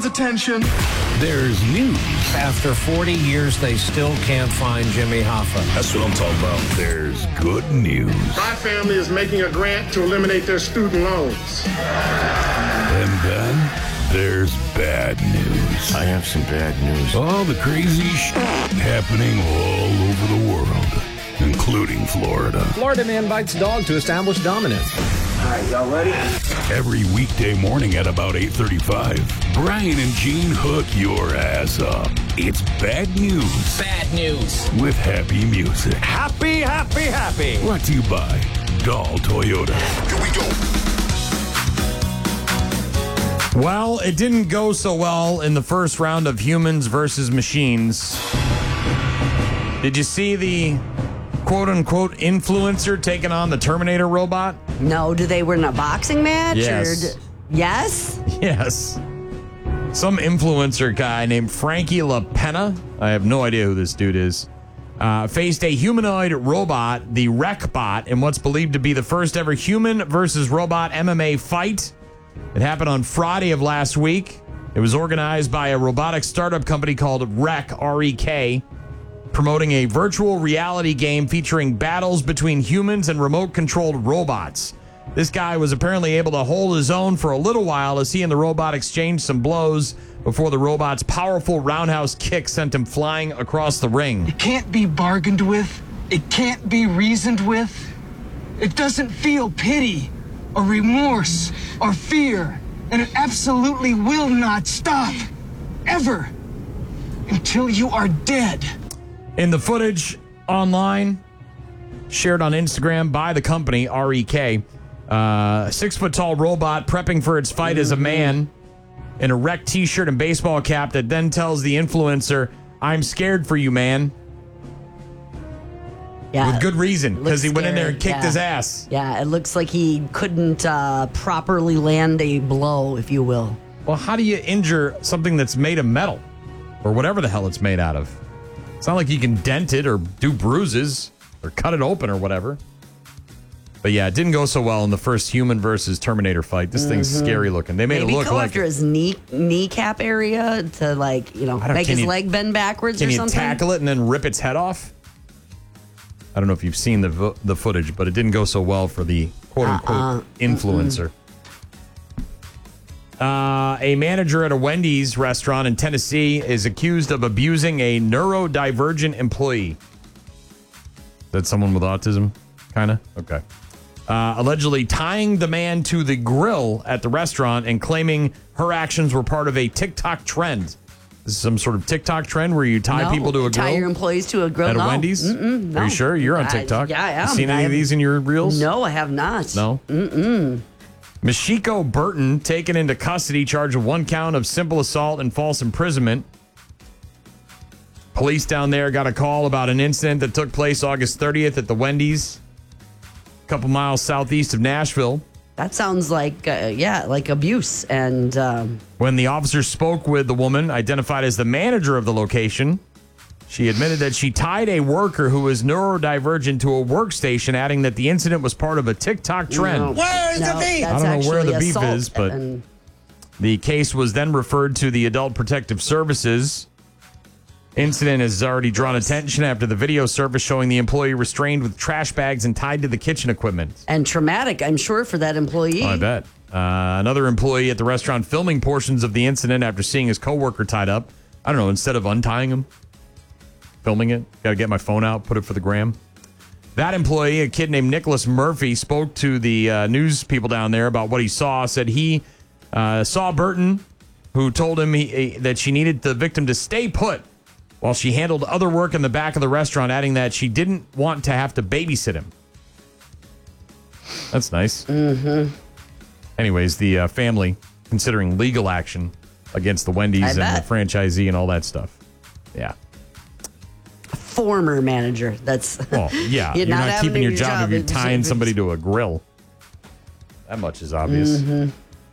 attention. There's news. After 40 years, they still can't find Jimmy Hoffa. That's what I'm talking about. There's good news. My family is making a grant to eliminate their student loans. And then there's bad news. I have some bad news. All the crazy happening all over the world, including Florida. Florida man bites dog to establish dominance. All right, y'all ready? Every weekday morning at about 8:35, Brian and Gene hook your ass up. It's bad news. Bad news. With happy music. Happy, happy, happy. Brought to you by Dahl Toyota. Here we go. Well, it didn't go so well in the first round of humans versus machines. Did you see the quote-unquote influencer taking on the Terminator robot? No, do they were in a boxing match? Yes. Yes? Yes. Some influencer guy named Frankie LaPena, I have no idea who this dude is, faced a humanoid robot, the Wreckbot, in what's believed to be the first ever human versus robot MMA fight. It happened on Friday of last week. It was organized by a robotic startup company called REK, R-E-K, promoting a virtual reality game featuring battles between humans and remote-controlled robots. This guy was apparently able to hold his own for a little while as he and the robot exchanged some blows before the robot's powerful roundhouse kick sent him flying across the ring. It can't be bargained with. It can't be reasoned with. It doesn't feel pity or remorse or fear, and it absolutely will not stop, ever, until you are dead. In the footage online, shared on Instagram by the company, REK, 6-foot-tall robot prepping for its fight as a man in a REK t-shirt and baseball cap that then tells the influencer, "I'm scared for you, man." Yeah. With good reason, because he went in there and scary, kicked his ass. Yeah, it looks like he couldn't properly land a blow, if you will. Well, how do you injure something that's made of metal or whatever the hell it's made out of? It's not like you can dent it or do bruises or cut it open or whatever. But yeah, it didn't go so well in the first human versus Terminator fight. This thing's scary looking. They made Maybe it look go like after his kneecap area to, like, make his leg bend backwards or can you something. tackle it and then rip its head off? I don't know if you've seen the footage, but it didn't go so well for the quote-unquote influencer. A manager at a Wendy's restaurant in Tennessee is accused of abusing a neurodivergent employee. Is that someone with autism? Kind of? Okay. Allegedly tying the man to the grill at the restaurant and claiming her actions were part of a TikTok trend. This is some sort of TikTok trend where you tie people to a grill? Tie your employees to a grill? At a No. Wendy's? No. Are you sure? You're on TikTok. Yeah, I am. You seen any of these in your reels? No, I have not. No? Mashiko Burton taken into custody, charged with 1 count of simple assault and false imprisonment. Police down there got a call about an incident that took place August 30th at the Wendy's, a couple miles southeast of Nashville. That sounds like, like abuse. And When the officers spoke with the woman, identified as the manager of the location, she admitted that she tied a worker who was neurodivergent to a workstation, adding that the incident was part of a TikTok trend. Where's the beef? I don't know where the beef is, but the case was then referred to the Adult Protective Services. Incident has already drawn attention after the video surfaced showing the employee restrained with trash bags and tied to the kitchen equipment. And traumatic, I'm sure, for that employee. Oh, I bet. Another employee at the restaurant filming portions of the incident after seeing his coworker tied up. I don't know, instead of untying him, filming it. Got to get my phone out, put it for the gram. That employee, a kid named Nicholas Murphy, spoke to the news people down there about what he saw. Said he saw Burton, who told him that she needed the victim to stay put while she handled other work in the back of the restaurant, adding that she didn't want to have to babysit him. That's nice. Mm-hmm. Anyways, the family considering legal action against the Wendy's and the franchisee and all that stuff. Yeah. Former manager. That's well, yeah. You're not keeping your job if you're tying somebody to a grill. That much is obvious. Mm-hmm.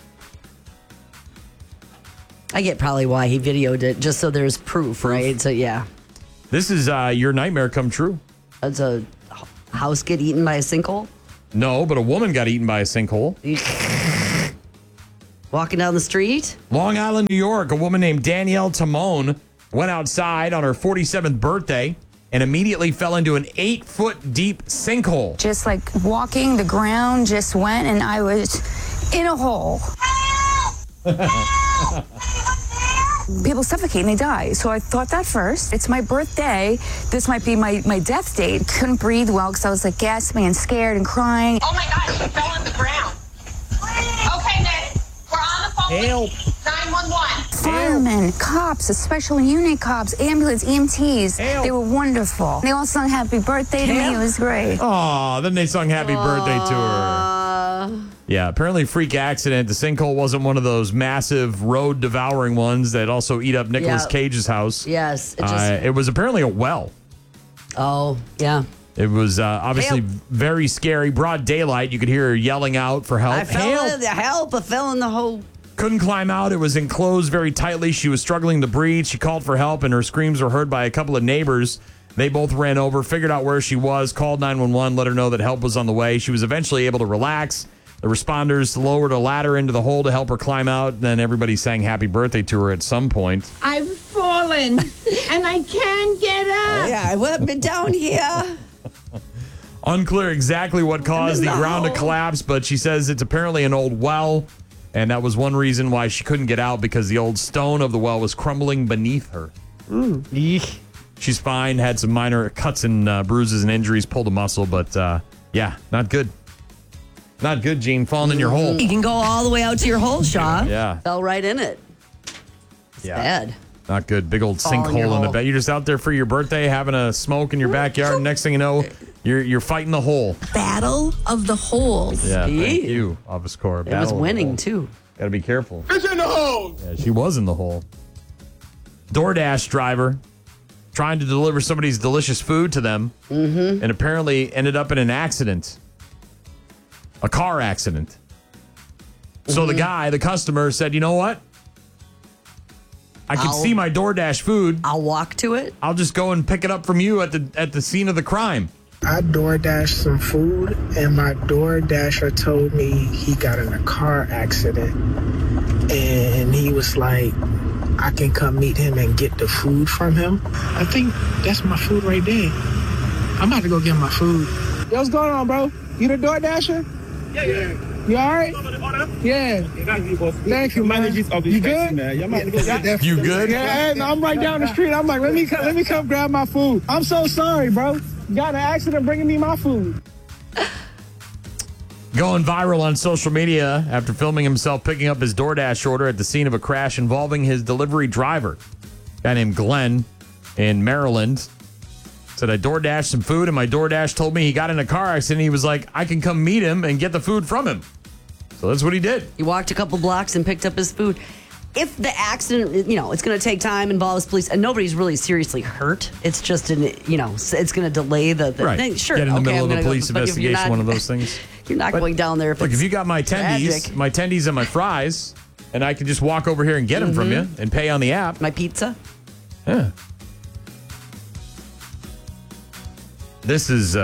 I get probably why he videoed it, just so there's proof, right? So, yeah. This is your nightmare come true. Does a house get eaten by a sinkhole? No, but a woman got eaten by a sinkhole. Walking down the street. Long Island, New York, a woman named Danielle Timone went outside on her 47th birthday and immediately fell into an 8-foot deep sinkhole. Just like walking, the ground just went and I was in a hole. People suffocate and they die. So I thought that first. It's my birthday. This might be my death date. Couldn't breathe well because I was like gasping and scared and crying. Oh my gosh, she fell on the ground. Okay, Ned, we're on the phone. Help. 911. Firemen, cops, the special unit cops, ambulance, EMTs. Help. They were wonderful. They all sung happy birthday to me. It was great. Oh, then they sung happy birthday to her. Yeah, apparently freak accident. The sinkhole wasn't one of those massive road devouring ones that also eat up Nicolas Cage's house. Yes. It was apparently a well. Oh, yeah. It was obviously very scary. Broad daylight. You could hear her yelling out for help. I fell in the hole. Couldn't climb out. It was enclosed very tightly. She was struggling to breathe. She called for help, and her screams were heard by a couple of neighbors. They both ran over, figured out where she was, called 911, let her know that help was on the way. She was eventually able to relax. The responders lowered a ladder into the hole to help her climb out. Then everybody sang happy birthday to her at some point. I've fallen, and I can't get up. Yeah, I've been down here. Unclear exactly what caused the ground to collapse, but she says it's apparently an old well, and that was one reason why she couldn't get out, because the old stone of the well was crumbling beneath her. She's fine, had some minor cuts and bruises and injuries, pulled a muscle, but yeah, not good. Not good, Gene, falling in your hole. You can go all the way out to your hole, Shaw. Yeah. Fell right in it. It's bad. Not good. Big old sinkhole in the bed. You're just out there for your birthday, having a smoke in your backyard. Next thing you know, you're fighting the hole. Battle of the holes. Yeah, thank you, Office Corps. It was winning, too. Got to be careful. It's in the hole. Yeah, she was in the hole. DoorDash driver trying to deliver somebody's delicious food to them and apparently ended up in an accident. A car accident. So the customer said, you know what? I can see my DoorDash food. I'll walk to it. I'll just go and pick it up from you at the scene of the crime. I DoorDashed some food, and my DoorDasher told me he got in a car accident. And he was like, I can come meet him and get the food from him. I think that's my food right there. I'm about to go get my food. Yo, what's going on, bro? You the DoorDasher? Yeah. You all right? Yeah. Thank you, man. You good? You good? Yeah, no, I'm right down the street. I'm like, let me come grab my food. I'm so sorry, bro. Got in an accident bringing me my food. Going viral on social media after filming himself picking up his DoorDash order at the scene of a crash involving his delivery driver. A guy named Glenn in Maryland said, I DoorDashed some food, and my DoorDash told me he got in a car accident. He was like, I can come meet him and get the food from him. So that's what he did. He walked a couple blocks and picked up his food. If the accident, it's going to take time, involves police, and nobody's really seriously hurt. It's just, it's going to delay the thing. Sure. Get in the middle of a police investigation, one of those things. You're not going down there. If you got my tendies and my fries, and I can just walk over here and get them from you and pay on the app. My pizza. Yeah. This is,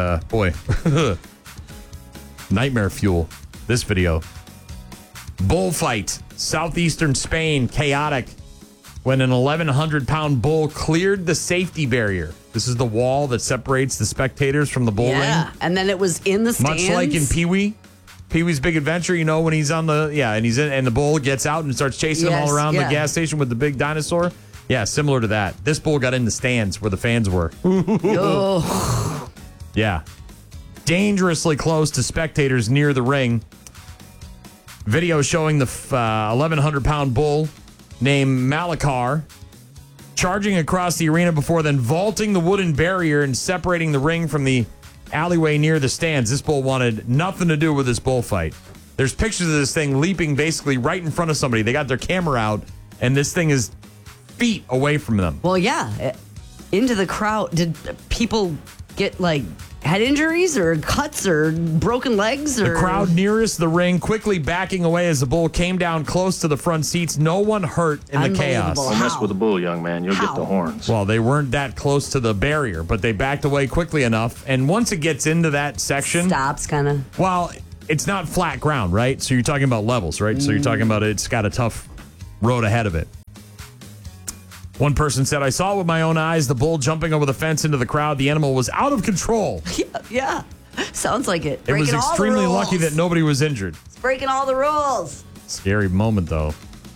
nightmare fuel. This video. Bullfight. Southeastern Spain. Chaotic. When an 1,100-pound bull cleared the safety barrier. This is the wall that separates the spectators from the bull ring. Yeah, and then it was in the stands. Much like in Pee-wee's Big Adventure, when he's on and he's in, and the bull gets out and starts chasing him all around the gas station with the big dinosaur. Yeah, similar to that. This bull got in the stands where the fans were. Oh. Yeah. Dangerously close to spectators near the ring. Video showing the 1,100-pound bull named Malakar charging across the arena before then vaulting the wooden barrier and separating the ring from the alleyway near the stands. This bull wanted nothing to do with this bullfight. There's pictures of this thing leaping basically right in front of somebody. They got their camera out, and this thing is feet away from them. Well, yeah. Into the crowd. Did people get, head injuries or cuts or broken legs? Or? The crowd nearest the ring quickly backing away as the bull came down close to the front seats. No one hurt in the chaos. Don't mess with the bull, young man. You'll get the horns. Well, they weren't that close to the barrier, but they backed away quickly enough. And once it gets into that section... Stops, kind of. Well, it's not flat ground, right? So you're talking about levels, right? So you're talking about it's got a tough road ahead of it. One person said, I saw it with my own eyes, the bull jumping over the fence into the crowd. The animal was out of control. Yeah. Sounds like it. It was extremely lucky that nobody was injured. It's breaking all the rules. Scary moment, though.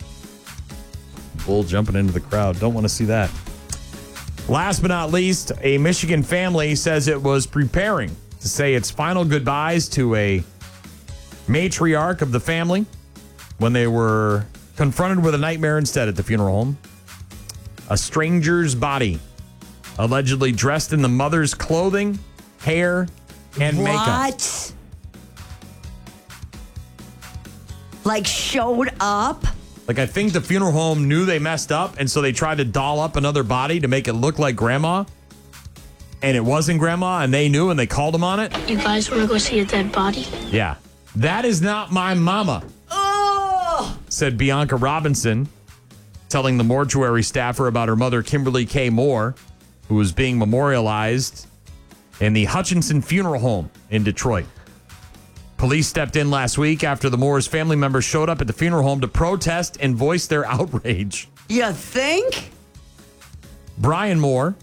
Bull jumping into the crowd. Don't want to see that. Last but not least, a Michigan family says it was preparing to say its final goodbyes to a matriarch of the family when they were confronted with a nightmare instead at the funeral home. A stranger's body, allegedly dressed in the mother's clothing, hair, and makeup. What? Like showed up? Like, I think the funeral home knew they messed up, and so they tried to doll up another body to make it look like grandma. And it wasn't grandma, and they knew, and they called them on it. You guys want to go see a dead body? Yeah. That is not my mama, said Bianca Robinson, telling the mortuary staffer about her mother, Kimberly K. Moore, who was being memorialized in the Hutchinson Funeral Home in Detroit. Police stepped in last week after the Moore's family members showed up at the funeral home to protest and voice their outrage. You think? Byron Moore,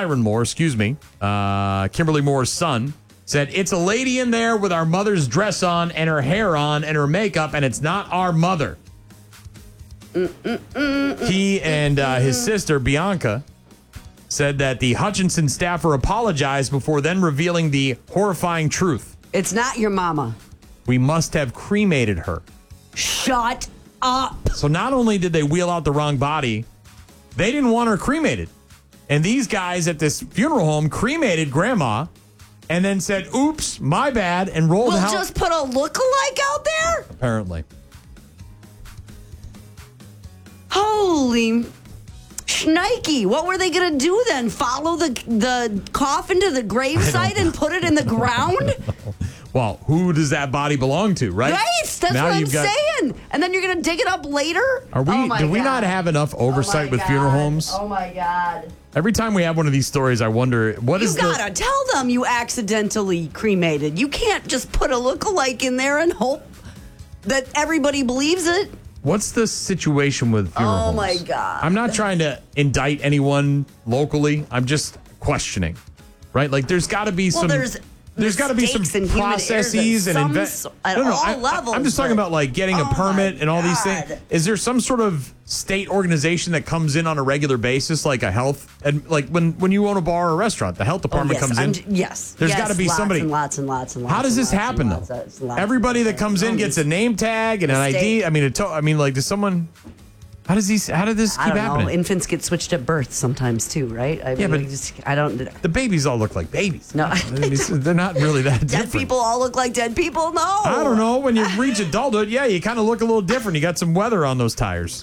Kimberly Moore's son, said, it's a lady in there with our mother's dress on and her hair on and her makeup, and it's not our mother. He and his sister, Bianca, said that the Hutchinson staffer apologized before then revealing the horrifying truth. It's not your mama. We must have cremated her. Shut up. So not only did they wheel out the wrong body, they didn't want her cremated. And these guys at this funeral home cremated grandma and then said, oops, my bad, and rolled out. We'll just put a look-alike out there? Apparently. Holy shnikey. What were they going to do then? Follow the coffin to the gravesite and put it in the ground? Well, who does that body belong to, right? Right. That's now what I'm saying. And then you're going to dig it up later? Do we not have enough oversight with funeral homes? Oh, my God. Every time we have one of these stories, I wonder, You gotta tell them you accidentally cremated. You can't just put a look-alike in there and hope that everybody believes it. What's the situation with funeral homes? Oh, my God. I'm not trying to indict anyone locally. I'm just questioning, right? Like, there's got to be some... There's got to be some processes and levels. I'm just talking about like getting a permit and all these things. Is there some sort of state organization that comes in on a regular basis, like a health and like when you own a bar or a restaurant, the health department comes in? There's got to be somebody. Lots. How does this happen though? Everybody that comes in gets a name tag and an ID. I mean, like, does someone? How did this keep happening? Infants get switched at birth sometimes too, right? The babies all look like babies. No, they're not really that different. Dead people all look like dead people. No, I don't know. When you reach adulthood, yeah, you kind of look a little different. You got some weather on those tires.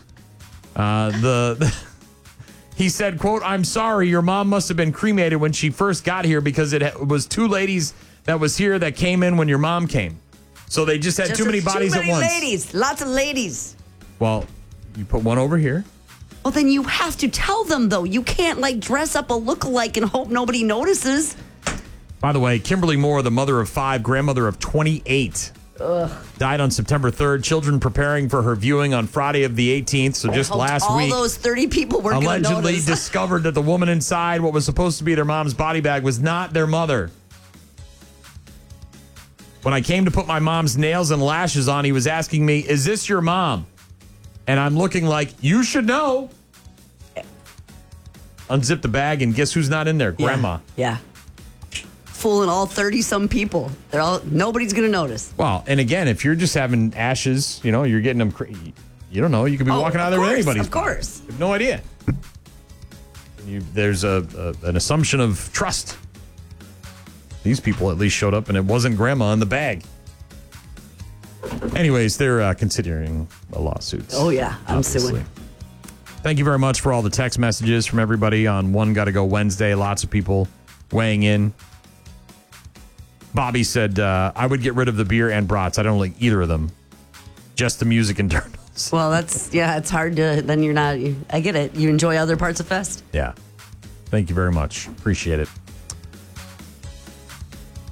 He said, "quote I'm sorry, your mom must have been cremated when she first got here because it was two ladies that was here that came in when your mom came. So they just had too many bodies at once. Ladies, lots of ladies. Well." You put one over here. Well, then you have to tell them, though. You can't, like, dress up a look-alike and hope nobody notices. By the way, Kimberly Moore, the mother of 5, grandmother of 28, died on September 3rd. Children preparing for her viewing on Friday of the 18th. So just last week, all those 30 people were going to notice. Allegedly discovered that the woman inside what was supposed to be their mom's body bag was not their mother. When I came to put my mom's nails and lashes on, he was asking me, is this your mom? And I'm looking like, you should know. Unzip the bag, and guess who's not in there? Grandma. Yeah. Fooling all 30-some people. Nobody's going to notice. Well, and again, if you're just having ashes, you're getting them, you don't know. You could be walking out of there with anybody's. Of course. You have no idea. There's an assumption of trust. These people at least showed up, and it wasn't grandma in the bag. Anyways, they're considering a lawsuit. Oh, yeah. I'm suing. Thank you very much for all the text messages from everybody on One Gotta Go Wednesday. Lots of people weighing in. Bobby said, I would get rid of the beer and brats. I don't like either of them. Just the music and turtles. Well, it's hard to, then you're not, I get it. You enjoy other parts of Fest? Yeah. Thank you very much. Appreciate it.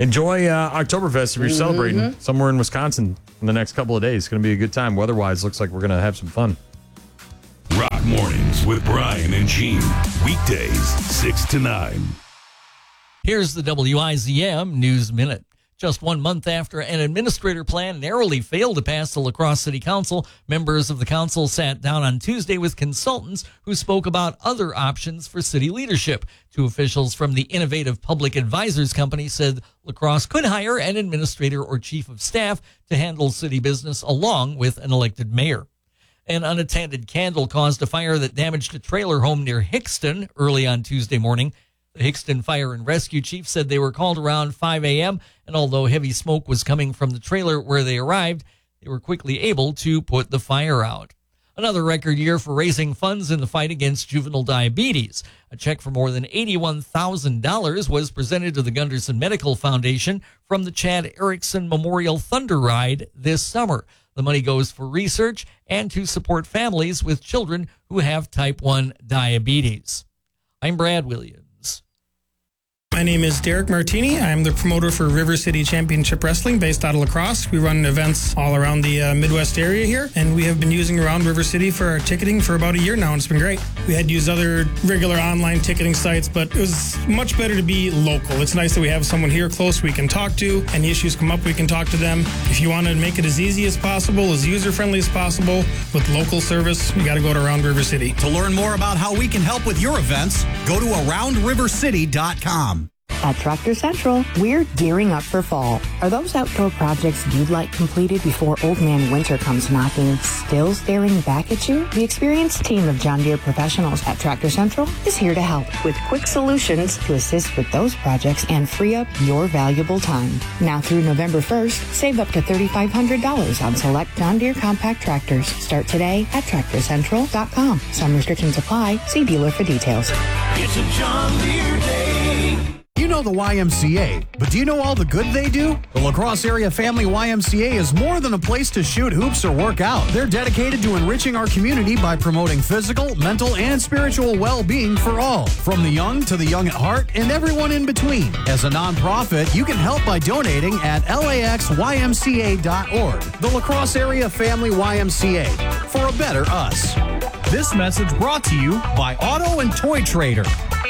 enjoy Oktoberfest if you're celebrating somewhere in Wisconsin in the next couple of days. It's going to be a good time. Weather-wise, looks like we're going to have some fun. Rock Mornings with Brian and Gene. Weekdays, 6 to 9. Here's the WIZM News Minute. Just 1 month after an administrator plan narrowly failed to pass the La Crosse City Council, members of the council sat down on Tuesday with consultants who spoke about other options for city leadership. Two officials from the Innovative Public Advisors Company said La Crosse could hire an administrator or chief of staff to handle city business along with an elected mayor. An unattended candle caused a fire that damaged a trailer home near Hickston early on Tuesday morning. The Hickston Fire and Rescue Chief said they were called around 5 a.m., and although heavy smoke was coming from the trailer where they arrived, they were quickly able to put the fire out. Another record year for raising funds in the fight against juvenile diabetes. A check for more than $81,000 was presented to the Gunderson Medical Foundation from the Chad Erickson Memorial Thunder Ride this summer. The money goes for research and to support families with children who have type 1 diabetes. I'm Brad Williams. My name is Derek Martini. I'm the promoter for River City Championship Wrestling based out of La Crosse. We run events all around the Midwest area here, and we have been using Around River City for our ticketing for about a year now, and it's been great. We had used other regular online ticketing sites, but it was much better to be local. It's nice that we have someone here close we can talk to. Any issues come up, we can talk to them. If you want to make it as easy as possible, as user-friendly as possible, with local service, you got to go to Around River City. To learn more about how we can help with your events, go to AroundRiverCity.com. At Tractor Central, we're gearing up for fall. Are those outdoor projects you'd like completed before Old Man Winter comes knocking still staring back at you? The experienced team of John Deere professionals at Tractor Central is here to help with quick solutions to assist with those projects and free up your valuable time. Now through November 1st, save up to $3,500 on select John Deere compact tractors. Start today at TractorCentral.com. Some restrictions apply. See dealer for details. It's a John Deere day. You know the YMCA, but do you know all the good they do? The La Crosse Area Family YMCA is more than a place to shoot hoops or work out. They're dedicated to enriching our community by promoting physical, mental, and spiritual well-being for all, from the young to the young at heart and everyone in between. As a nonprofit, you can help by donating at laxymca.org. The La Crosse Area Family YMCA, for a better us. This message brought to you by Auto and Toy Trader.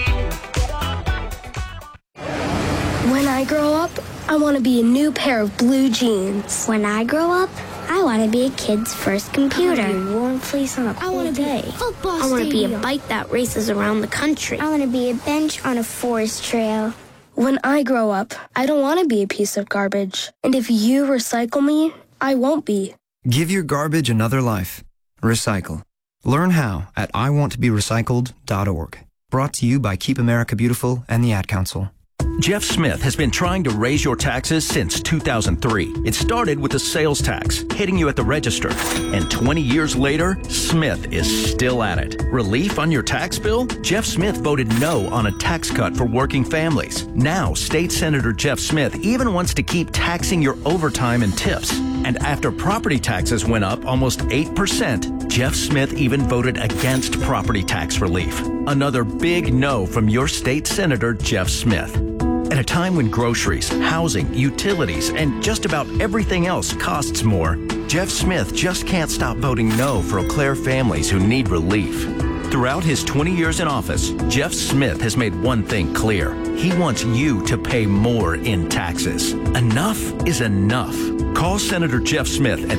When I grow up, I want to be a new pair of blue jeans. When I grow up, I want to be a kid's first computer. I want to be a warm place on a cold day. I want to be a bike that races around the country. I want to be a bench on a forest trail. When I grow up, I don't want to be a piece of garbage. And if you recycle me, I won't be. Give your garbage another life. Recycle. Learn how at iwanttoberecycled.org. Brought to you by Keep America Beautiful and the Ad Council. Jeff Smith has been trying to raise your taxes since 2003. It started with a sales tax hitting you at the register. And 20 years later, Smith is still at it. Relief on your tax bill? Jeff Smith voted no on a tax cut for working families. Now, State Senator Jeff Smith even wants to keep taxing your overtime and tips. And after property taxes went up almost 8%, Jeff Smith even voted against property tax relief. Another big no from your state senator, Jeff Smith. At a time when groceries, housing, utilities, and just about everything else costs more, Jeff Smith just can't stop voting no for Eau Claire families who need relief. Throughout his 20 years in office, Jeff Smith has made one thing clear. He wants you to pay more in taxes. Enough is enough. Call Senator Jeff Smith at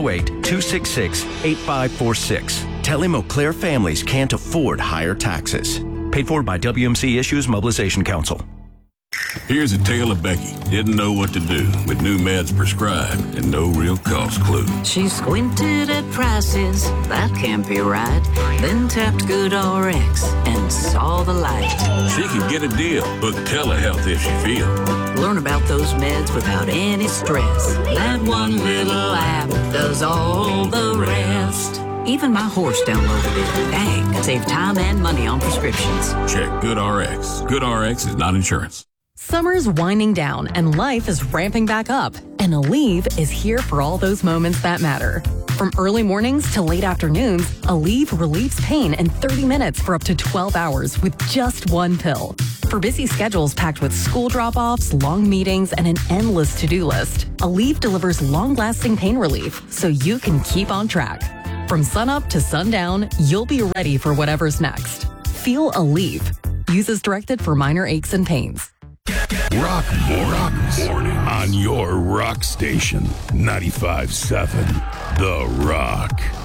608-266-8546. Tell him Eau Claire families can't afford higher taxes. Paid for by WMC Issues Mobilization Council. Here's a tale of Becky. Didn't know what to do with new meds prescribed and no real cost clue. She squinted at prices, that can't be right. Then tapped GoodRx and saw the light. She can get a deal. Book telehealth if she feels. Learn about those meds without any stress. That one little app does all the rest. Even my horse downloaded it. Dang, it saved time and money on prescriptions. Check GoodRx. GoodRx is not insurance. Summer's winding down and life is ramping back up. And Aleve is here for all those moments that matter. From early mornings to late afternoons, Aleve relieves pain in 30 minutes for up to 12 hours with just one pill. For busy schedules packed with school drop-offs, long meetings, and an endless to-do list, Aleve delivers long-lasting pain relief so you can keep on track. From sunup to sundown, you'll be ready for whatever's next. Feel Aleve. Use as directed for minor aches and pains. Rock morning on your rock station, 95.7 The Rock.